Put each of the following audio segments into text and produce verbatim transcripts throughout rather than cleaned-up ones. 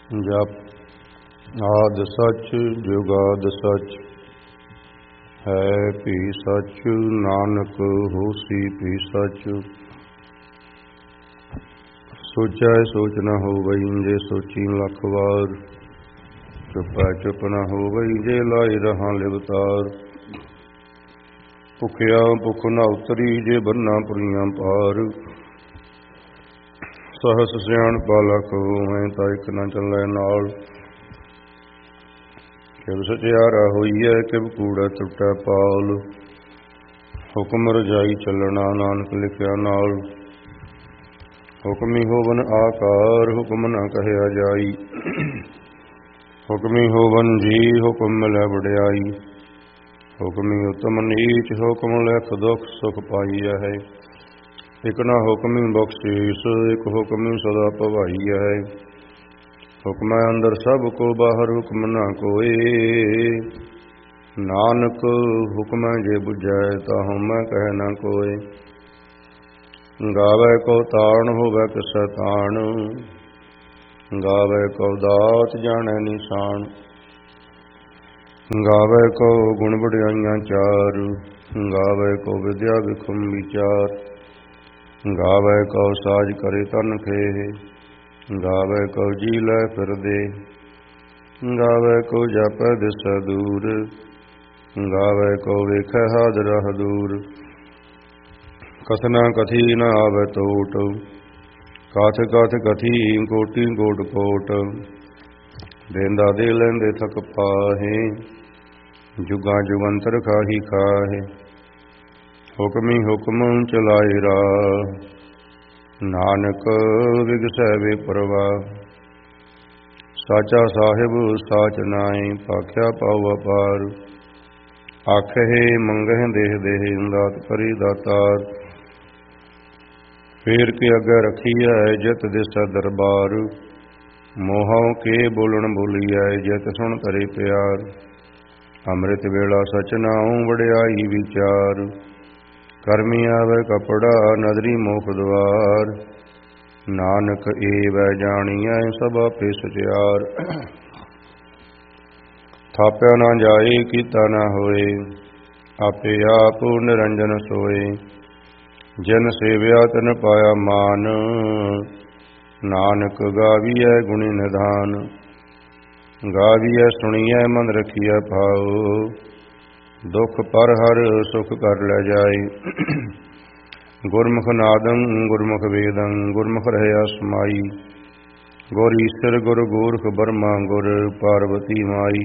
ਜਪ ਆਦਿ ਸੱਚ ਜੁਗਾਦਿ ਸੱਚ ਹੈ ਭੀ ਸੱਚ, ਨਾਨਕ ਹੋਸੀ ਭੀ ਸੱਚ। ਸੋਚੈ ਸੋਚ ਨ ਹੋਵਈ, ਜੇ ਸੋਚੀ ਲੱਖ ਵਾਰ। ਚੁਪੈ ਚੁਪ ਨ ਹੋਵਈ, ਜੇ ਲਾਈ ਰਹਾਂ ਲਿਵਤਾਰ। ਭੁਖਿਆ ਭੁਖ ਨ ਉਤਰੀ, ਜੇ ਬੰਨਾ ਪੁਰੀਆਂ ਪਾਰ। ਸਹਸ ਸਿਆਣਪਾ ਲਖ ਹੋਵੈ, ਤਾ ਇਕ ਨ ਚੱਲੈ ਨਾਲ। ਕਿਵ ਸਚਿਆਰਾ ਹੋਈਐ, ਕਿਵ ਕੂੜੈ ਟੁੱਟੈ ਪਾਲ। ਹੁਕਮ ਰਜਾਈ ਚੱਲਣਾ, ਨਾਨਕ ਲਿਖਿਆ ਨਾਲ। ਹੁਕਮੀ ਹੋਵਨ ਆਕਾਰ, ਹੁਕਮ ਨ ਕਹਿਆ ਜਾਈ। ਹੁਕਮੀ ਹੋਵਨ ਜੀ, ਹੁਕਮ ਮਿਲੈ ਵਡਿਆਈ। ਹੁਕਮੀ ਉਤਮ ਨੀਚ, ਹੁਕਮ ਲਿਖ ਦੁਖ ਸੁਖ ਪਾਈਐ ਹੈ। ਇਕ ਨਾ ਹੁਕਮੀ ਬਖਸ਼ੀਸ, ਇਕ ਹੁਕਮੀ ਸਦਾ ਭਵਾਈ ਹੈ। ਹੁਕਮੈ ਅੰਦਰ ਸਭ ਕੋ, ਬਾਹਰ ਹੁਕਮ ਨਾ ਕੋਏ। ਨਾਨਕ ਹੁਕਮੈ ਜੇ ਬੁਝੈ, ਤਾਹੂ ਮੈਂ ਕਹਿ ਨਾ ਕੋਏ। ਗਾਵੈ ਕਉ ਤਾਣ, ਹੋਵੈ ਕਿਸੈ ਤਾਣ। ਗਾਵੈ ਕਉ ਦਾਤ, ਜਾਣੈ ਨਿਸ਼ਾਨ। ਗਾਵੈ ਕਉ ਗੁਣ ਵਡਿਆਈਆਂ ਚਾਰ। ਗਾਵੈ ਕਉ ਵਿਦਿਆ ਵਿਖਮ ਵਿਚਾਰ। ਗਾਵੈ ਕਉ ਸਾਜ ਕਰੇ ਤਨ ਖੇਹ। ਗਾਵੈ ਕਉ ਜੀ ਲੈ ਫਿਰਦੇ। ਗਾਵੈ ਕਉ ਜਾਪੈ ਦਿਸੈ ਦੂਰ। ਗਾਵੈ ਕਉ ਵੇਖੈ ਹਾਜ਼ਰ ਹਦੂਰ। ਕਥਨਾ ਕਥੀ ਨ ਆਵੈ ਟੋਟ। ਕਥ ਕਥ ਕਥੀ ਕੋਟੀ ਕੋਟ ਕੋਟ। ਦੇਂਦਾ ਦੇ ਲੈਂਦੇ ਥਕ ਪਾਹੇ। ਜੁਗਾਂ ਜੁਗੰਤਰ ਖਾਹੀ ਖਾਹੇ। ਹੁਕਮੀ ਹੁਕਮ ਚਲਾਏ ਰਾਹ। ਨਾਨਕ ਵਿਗਸੈ ਵੇ ਪ੍ਰਵਾਹ। ਸਾਚਾ ਸਾਹਿਬ ਸਾਚ ਨਾਇ, ਭਾਖਿਆ ਪਾਉ ਅਪਾਰ। ਆਖਹਿ ਮੰਗਹਿ ਦੇਹ ਦੇਹ, ਦਾਤ ਭਰੀ ਦਾਤਾਰ। ਫੇਰ ਕੇ ਅੱਗੇ ਰਖੀਐ, ਜਿਤ ਦਿਸੈ ਦਰਬਾਰ। ਮੋਹਉ ਕੇ ਬੋਲਣ ਬੋਲੀਐ, ਜਿਤ ਸੁਣ ਧਰੇ ਪਿਆਰ। ਅੰਮ੍ਰਿਤ ਵੇਲਾ ਸਚ ਨਾਉ, ਵਡਿਆਈ ਵਿਚਾਰ। ਕਰਮੀ ਆਵੈ ਕਪੜਾ, ਨਦਰੀ ਮੋਖ ਦੁਆਰ। ਨਾਨਕ ਏਵੈ ਜਾਣੀਐ, ਸਭ ਆਪੇ ਸਚਿਆਰ। ਥਾਪਿਆ ਨਾ ਜਾਏ, ਕੀਤਾ ਨਾ ਹੋਏ। ਆਪੇ ਆਪ ਨਿਰੰਜਨ ਸੋਏ। ਜਿਨ ਸੇਵਿਆ ਤਿਨ ਪਾਇਆ ਮਾਨ। ਨਾਨਕ ਗਾਵੀਐ ਗੁਣੀ ਨਿਧਾਨ। ਗਾਵੀਐ ਸੁਣੀਐ, ਮਨ ਰਖੀਐ ਭਾਉ। ਦੁਖ ਪਰ ਹਰ ਸੁਖ ਕਰ ਲੈ ਜਾਏ। ਗੁਰਮੁਖ ਨਾਦੰ ਗੁਰਮੁਖ ਵੇਦੰ, ਗੁਰਮੁਖ ਰਹਿਆ ਸਮਾਈ। ਗੁਰ ਈਸਰ ਗੁਰ ਗੋਰਖ ਬਰਮਾ, ਗੁਰ ਪਾਰਵਤੀ ਮਾਈ।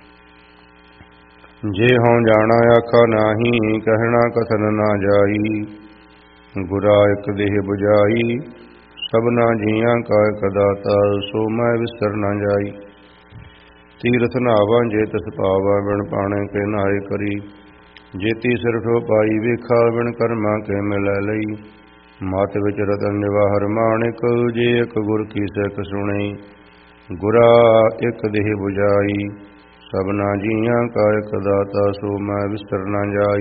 ਜੇ ਹਉ ਜਾਣਾ ਆਖਾ ਨਾਹੀ, ਕਹਿਣਾ ਕਥਨ ਨਾ ਜਾਈ। ਗੁਰਾ ਇਕ ਦੇਹ ਬੁਝਾਈ, ਸਭਨਾ ਜੀਆਂ ਕਾ ਇਕ ਦਾਤਾ। ਸੋ ਮੈਂ ਵਿਸਰ ਨਾ ਜਾਈ। ਤੀਰਥ ਨਾਵਾਂ ਜੇ ਤਿਸ ਪਾਵਾ, ਬਿਨ ਪਾਣੇ ਕੇ ਨਾਏ ਕਰੀ। ਜੇਤੀ ਸਿਰ ਠੋ ਪਾਈ ਵੇਖਾ, ਬਿਨ ਕਰਮਾ ਕੇ ਮਿਲੈ ਲਈ। ਮਤ ਵਿੱਚ ਰਤਨ ਜਵਾਹਰ ਮਾਣਿਕ, ਜੇ ਇਕ ਗੁਰ ਕੀ ਸਿੱਖ ਸੁਣੀ। ਗੁਰਾ ਇਕ ਦੇਹ ਬੁਝਾਈ, ਸਭਨਾ ਜੀਆਂ ਕਾ ਇਕ ਦਾਤਾ। ਸੋ ਮੈਂ ਵਿਸਰ ਨਾ ਜਾਈ।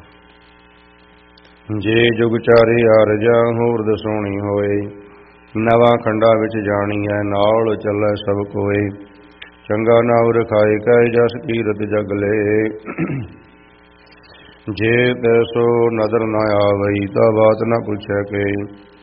ਜੇ ਜੁਗ ਚਾਰੇ ਆਰਜਾ, ਹੋਰ ਦਸੋਣੀ ਹੋਏ। ਨਵਾਂ ਖੰਡਾ ਵਿੱਚ ਜਾਣੀਐ, ਨਾਲ ਚੱਲੈ ਸਭ ਕੋਏ। ਚੰਗਾ ਨਾਉ ਰਖਾਏ ਕੈ, ਜਸ ਕੀਰਤ ਜਗ ਲੇ। ਜੇ ਤੈਸੋ ਨਦਰ ਨ ਆਵਈ, ਤਾ ਬਾਤ ਨ ਪੁੱਛੈ ਕੇ।